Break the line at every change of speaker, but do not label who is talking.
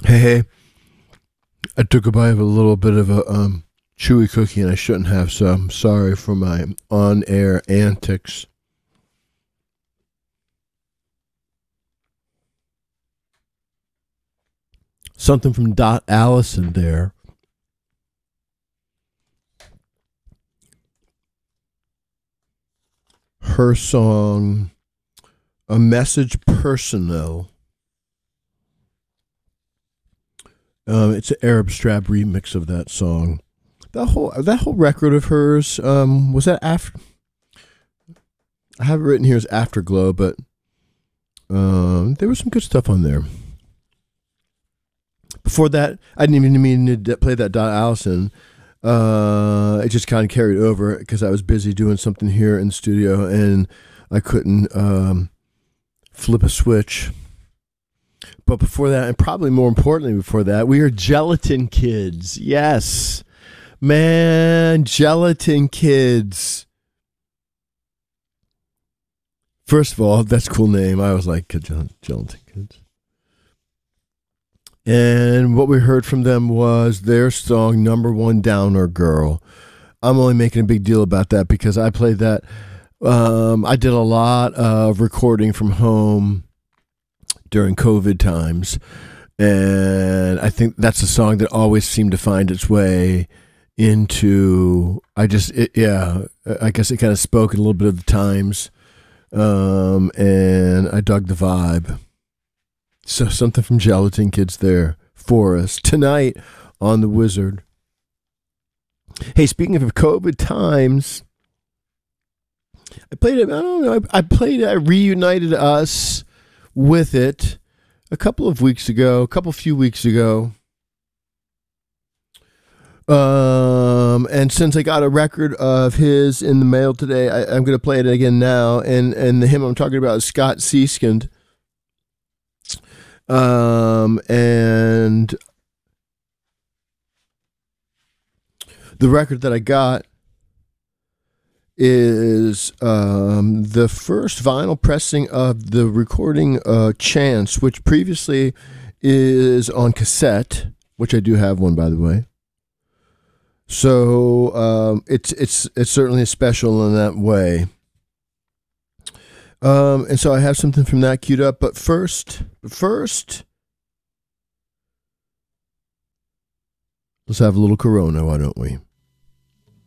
Hey, hey, I took a bite of a little bit of a chewy cookie and I shouldn't have, so I'm sorry for my on air antics. Something from Dot Allison there. Her song, A Message Personal. It's an Arab Strap remix of that song. That whole record of hers, was that after? I have it written here as Afterglow, but there was some good stuff on there. Before that, I didn't even mean to play that Dot Allison. It just kind of carried over because I was busy doing something here in the studio and I couldn't flip a switch. But before that, and probably more importantly before that, we are Gelatin Kids. Yes. Man, Gelatin Kids. First of all, that's a cool name. I always like Gelatin Kids. And what we heard from them was their song, Number One Downer Girl. I'm only making a big deal about that because I played that. I did a lot of recording from home during COVID times. And I think that's a song that always seemed to find its way into, I guess it kind of spoke a little bit of the times. And I dug the vibe. So something from Gelatin Kids there for us tonight on The Wizard. Hey, speaking of COVID times, I played it. I don't know. I reunited us with it a couple few weeks ago. And since I got a record of his in the mail today, I'm going to play it again now. And the hymn I'm talking about is Scott Seeskind. And the record that I got is the first vinyl pressing of the recording Chance, which previously is on cassette, which I do have one, by the way. So it's certainly special in that way. And so I have something from that queued up. But first, let's have a little Corona, why don't we?